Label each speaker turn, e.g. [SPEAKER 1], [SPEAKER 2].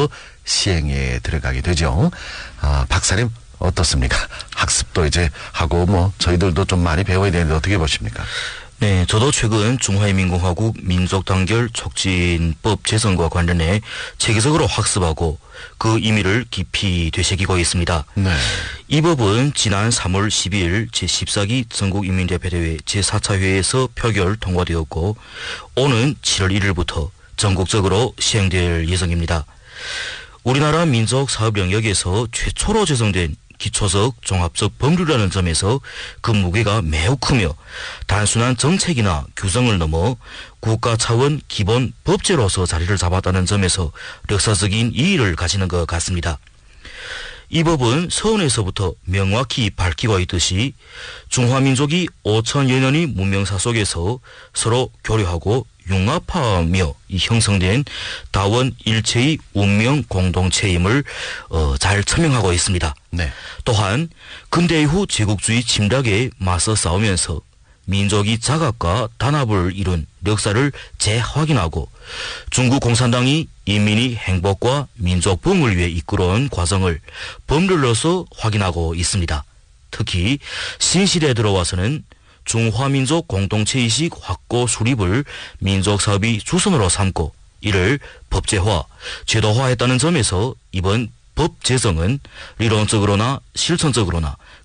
[SPEAKER 1] 하면서 시행에 들어가게 되죠. 박사님 어떻습니까? 학습도 이제 하고 저희들도 좀 많이 배워야 되는데 어떻게 보십니까?
[SPEAKER 2] 네, 저도 최근 중화인민공화국 민족단결 촉진법 제정과 관련해 체계적으로 학습하고 그 의미를 깊이 되새기고 있습니다.
[SPEAKER 1] 네.
[SPEAKER 2] 이 법은 지난 3월 12일 제14기 전국인민대표대회 제4차 회의에서 표결 통과되었고 오는 7월 1일부터 전국적으로 시행될 예정입니다. 우리나라 민족사업 영역에서 최초로 제정된 기초적 종합적 법률이라는 점에서 그 무게가 매우 크며 단순한 정책이나 규정을 넘어 국가 차원 기본 법제로서 자리를 잡았다는 점에서 역사적인 이의를 가지는 것 같습니다. 이 법은 서원에서부터 명확히 밝히고 있듯이 중화민족이 5천여 년의 문명사 속에서 서로 교류하고 융합하며 형성된 다원 일체의 운명 공동체임을 잘 설명하고 있습니다.
[SPEAKER 1] 네.
[SPEAKER 2] 또한 근대 이후 제국주의 침략에 맞서 싸우면서 민족이 자각과 단합을 이룬 역사를 재확인하고 중국 공산당이 인민의 행복과 민족 부흥을 위해 이끌어온 과정을 법률로서 확인하고 있습니다. 특히 신시대에 들어와서는 중화민족 공동체의식 확고 수립을 민족사업의 주선으로 삼고 이를 법제화, 제도화했다는 점에서 이번 법 제정은理論적으로나 실천적으로나